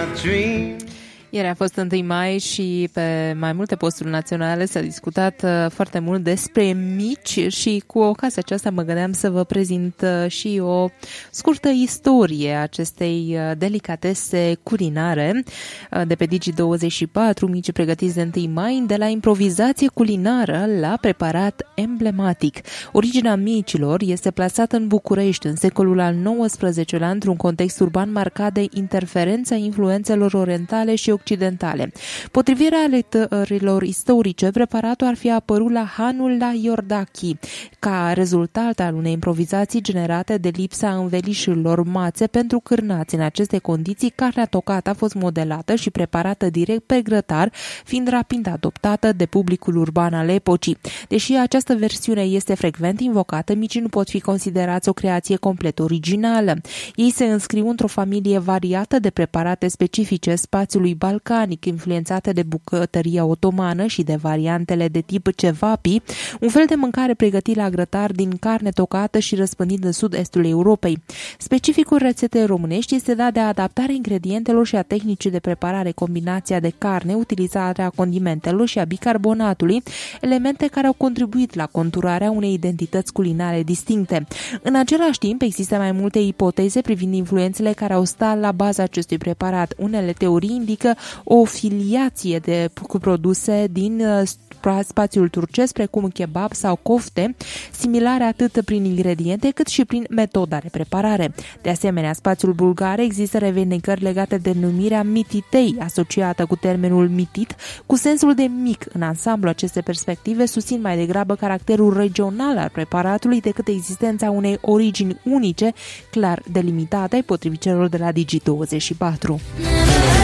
Ieri a fost 1 mai și pe mai multe posturi naționale s-a discutat foarte mult despre mici și cu ocazia aceasta mă gândeam să vă prezint și o scurtă istorie a acestei delicatese culinare de pe Digi24, mici pregătiți de 1 mai, de la improvizație culinară la preparat emblematic. Originea micilor este plasată în București în secolul al XIX-lea într-un context urban marcat de interferența influențelor orientale și occidentale. Potrivit relatărilor istorice, preparatul ar fi apărut la Hanul la Iordache, ca rezultat al unei improvizații generate de lipsa învelișurilor mațe pentru cârnați. În aceste condiții, carnea tocată a fost modelată și preparată direct pe grătar, fiind rapid adoptată de publicul urban al epocii. Deși această versiune este frecvent invocată, micii nu pot fi considerați o creație complet originală. Ei se înscriu într-o familie variată de preparate specifice spațiului balcanic, influențate de bucătăria otomană și de variantele de tip cevapi, un fel de mâncare pregătit la grătar din carne tocată și răspândit în sud-estul Europei. Specificul rețetei românești este dat de adaptarea ingredientelor și a tehnicii de preparare, combinația de carne, utilizarea condimentelor și a bicarbonatului, elemente care au contribuit la conturarea unei identități culinare distincte. În același timp, există mai multe ipoteze privind influențele care au stat la baza acestui preparat. Unele teorii indică o filiație cu produse din spațiul turcesc, precum kebab sau kofte, similare atât prin ingrediente cât și prin metoda de preparare. De asemenea, spațiul bulgar există revendicări legate de numirea mititei, asociată cu termenul mitit, cu sensul de mic. În ansamblu, aceste perspective susțin mai degrabă caracterul regional al preparatului decât existența unei origini unice, clar delimitate, potrivit celor de la Digi24.